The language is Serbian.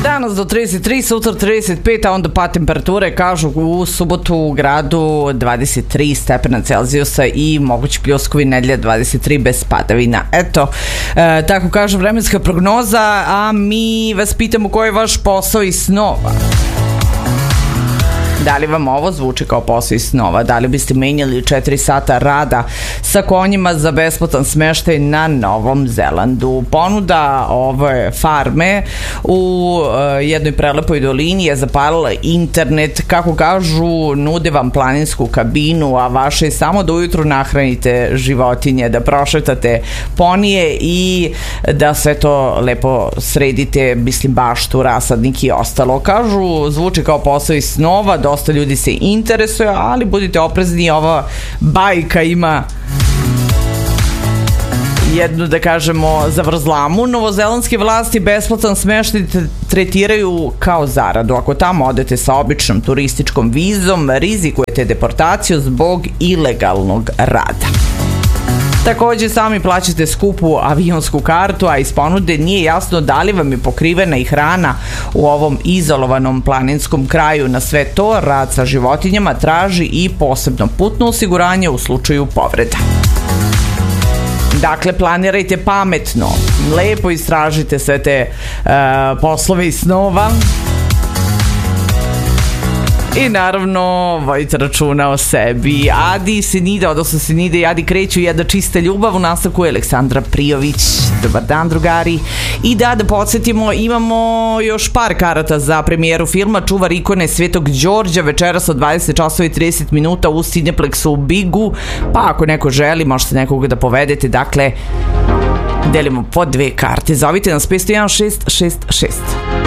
Danas do 33, sutra 35, a onda pa temperature kažu u subotu u gradu 23 stepena Celzijusa i mogući pljuskovi, nedelja 23 bez padavina. Eto, tako kaže vremenska prognoza, a mi vas pitamo koji je vaš posao iz snova. Da li vam ovo zvuči kao posao iz snova? Da li biste menjali 4 sata rada sa konjima za besplatan smeštaj na Novom Zelandu? Ponuda ove farme u jednoj prelepoj dolini je zapalila internet. Kako kažu, nude vam planinsku kabinu, a vaše je samo da ujutru nahranite životinje, da prošetate ponije i da sve to lepo sredite, mislim, baštu, rasadnik i ostalo. Kažu, zvuči kao posao iz snova, dosta ljudi se interesuje, ali budite oprezni, ova bajka ima jednu, da kažemo, zavrzlamu. Novozelandske vlasti besplatan smeštaj tretiraju kao zaradu. Ako tamo odete sa običnom turističkom vizom, rizikujete deportaciju zbog ilegalnog rada. Takođe, sami plaćate skupu avionsku kartu, a iz ponude nije jasno da li vam je pokrivena i hrana u ovom izolovanom planinskom kraju. Na sve to, rad sa životinjama traži i posebno putno osiguranje u slučaju povreda. Dakle, planirajte pametno, lepo istražite sve te poslove iz snova. I naravno, vodite računa o sebi. Adi, Senida, odnosno Senida i Adi kreću jedna čista ljubav. U nastavku je Aleksandra Prijović. Dobar dan, drugari. I da podsjetimo, imamo još par karata za premijeru filma Čuvar ikone Svetog Đorđa večeras od 20:30 u Cineplexu u Bigu. Pa ako neko želi, možete nekoga da povedete. Dakle, delimo po 2 karte. Zovite nas 501 666.